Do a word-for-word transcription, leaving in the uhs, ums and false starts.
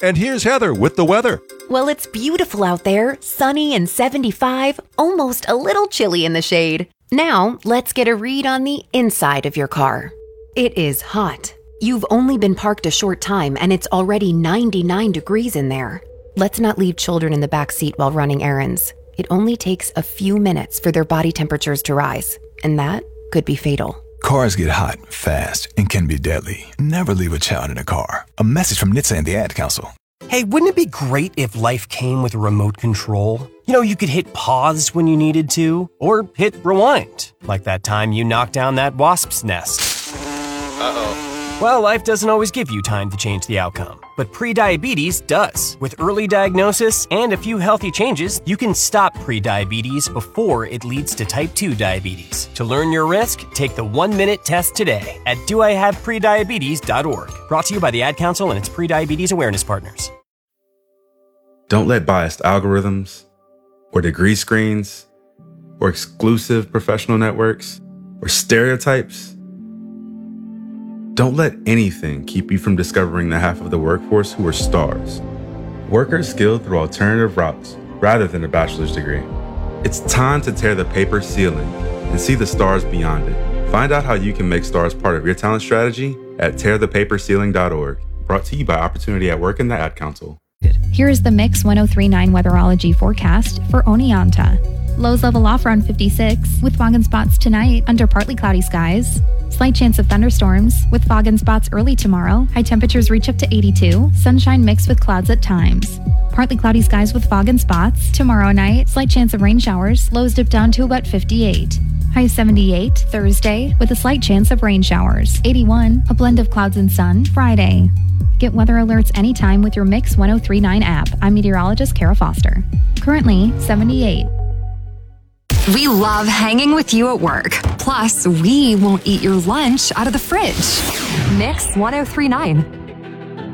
And here's Heather with the weather. Well, it's beautiful out there, sunny and seventy-five, almost a little chilly in the shade. Now, let's get a read on the inside of your car. It is hot. You've only been parked a short time and it's already ninety-nine degrees in there. Let's not leave children in the back seat while running errands. It only takes a few minutes for their body temperatures to rise, and that could be fatal. Cars get hot, fast, and can be deadly. Never leave a child in a car. A message from N H T S A and the Ad Council. Hey, wouldn't it be great if life came with a remote control? You know, you could hit pause when you needed to, or hit rewind, like that time you knocked down that wasp's nest. Uh-oh. Well, life doesn't always give you time to change the outcome, but prediabetes does. With early diagnosis and a few healthy changes, you can stop prediabetes before it leads to type two diabetes. To learn your risk, take the one-minute test today at do I have prediabetes dot org. Brought to you by the Ad Council and its prediabetes awareness partners. Don't let biased algorithms, or degree screens, or exclusive professional networks, or stereotypes. Don't let anything keep you from discovering the half of the workforce who are stars. Workers skilled through alternative routes rather than a bachelor's degree. It's time to tear the paper ceiling and see the stars beyond it. Find out how you can make stars part of your talent strategy at tear the paper ceiling dot org. Brought to you by Opportunity at Work and the Ad Council. Here is the Mix ten thirty-nine weatherology forecast for Oneonta. Lows level off around fifty-six, with fog and spots tonight under partly cloudy skies. Slight chance of thunderstorms, with fog and spots early tomorrow. High temperatures reach up to eighty-two, sunshine mixed with clouds at times. Partly cloudy skies with fog and spots. Tomorrow night, slight chance of rain showers. Lows dip down to about fifty-eight. High seventy-eight, Thursday, with a slight chance of rain showers. eighty-one, a blend of clouds and sun, Friday. Get weather alerts anytime with your Mix ten thirty-nine app. I'm meteorologist Kara Foster. Currently, seventy-eight. We love hanging with you at work. Plus, we won't eat your lunch out of the fridge. Mix ten thirty-nine.